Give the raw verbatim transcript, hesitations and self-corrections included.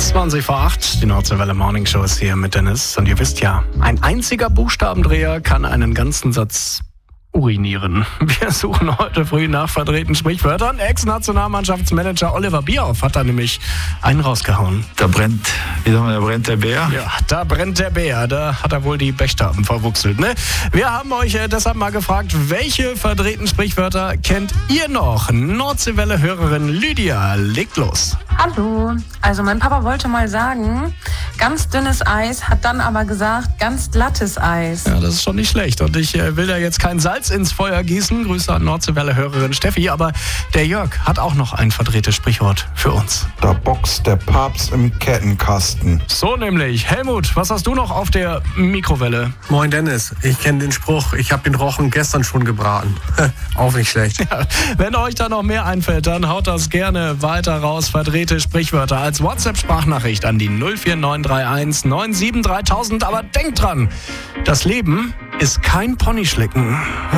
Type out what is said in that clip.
zwanzig vor acht, die Nordseewelle Morning Show ist hier mit Dennis. Und ihr wisst ja, ein einziger Buchstabendreher kann einen ganzen Satz urinieren. Wir suchen heute früh nach verdrehten Sprichwörtern. Ex-Nationalmannschaftsmanager Oliver Bierhoff hat da nämlich einen rausgehauen. Da brennt, wie sagen wir, da brennt der Bär. Ja, da brennt der Bär. Da hat er wohl die Pechtaben verwuchselt, ne? Wir haben euch äh, deshalb mal gefragt, welche verdrehten Sprichwörter kennt ihr noch? Nordseewelle-Hörerin Lydia legt los. Hallo. Also mein Papa wollte mal sagen, ganz dünnes Eis, hat dann aber gesagt, ganz glattes Eis. Ja, das ist schon nicht schlecht. Und ich äh, will da jetzt kein Salz ins Feuer gießen. Grüße an Nordseewelle-Hörerin Steffi. Aber der Jörg hat auch noch ein verdrehtes Sprichwort für uns. Da boxt der Papst im Kettenkasten. So nämlich. Helmut, was hast du noch auf der Mikrowelle? Moin Dennis, ich kenne den Spruch, ich habe den Rochen gestern schon gebraten. Auch nicht schlecht. Ja, wenn euch da noch mehr einfällt, dann haut das gerne weiter raus. Verdrehte Sprichwörter als WhatsApp-Sprachnachricht an die null vier neun drei eins neun sieben dreitausend. Aber denkt dran, das Leben ist kein Ponyschlicken.